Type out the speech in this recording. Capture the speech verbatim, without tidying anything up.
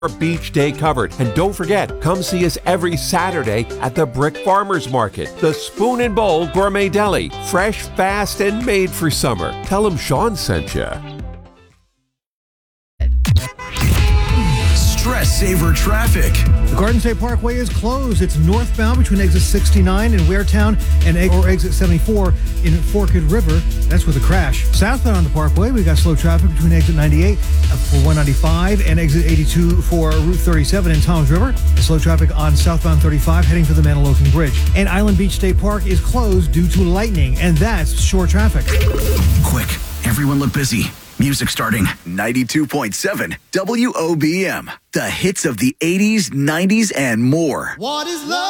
Beach Day covered. And don't forget, come see us every Saturday at the Brick Farmers Market, the Spoon and Bowl Gourmet Deli. Fresh, fast, and made for summer. Tell them Sean sent you. Stress Saver traffic. The Garden State Parkway is closed. It's northbound between exit sixty-nine in Waretown and e- or exit seventy-four in Forked River. That's with a crash. Southbound on the Parkway, we've got slow traffic between exit ninety-eight for one ninety-five and exit eighty-two for Route thirty-seven in Toms River. Slow traffic on southbound thirty-five heading for the Manilokin Bridge. And Island Beach State Park is closed due to lightning, and that's shore traffic. Quick, everyone look busy. Music starting. ninety-two point seven W O B M. The hits of the eighties, nineties, and more. What is love?